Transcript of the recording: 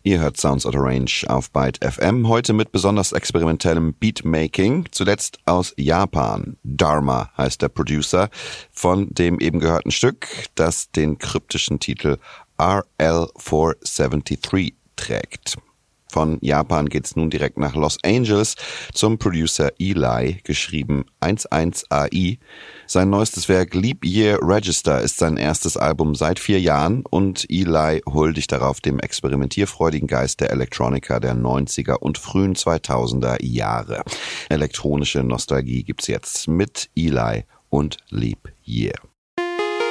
Ihr hört Sounds Out of Range auf Byte FM, heute mit besonders experimentellem Beatmaking, zuletzt aus Japan. Dharma heißt der Producer von dem eben gehörten Stück, das den kryptischen Titel RL473 trägt. Von Japan geht's nun direkt nach Los Angeles zum Producer Eli, geschrieben 11AI. Sein neuestes Werk Leap Year Register ist sein erstes Album seit 4 Jahren und Eli huldigt darauf dem experimentierfreudigen Geist der Electronica der 90er und frühen 2000er Jahre. Elektronische Nostalgie gibt's jetzt mit Eli und Leap Year.